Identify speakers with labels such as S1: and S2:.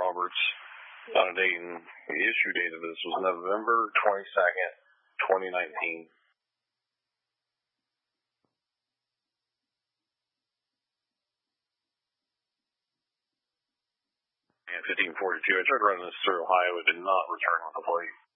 S1: Roberts on a date, and the issue date of this was November 22nd, 2019. And 1542, I tried running this through Ohio. It did not return on the plate.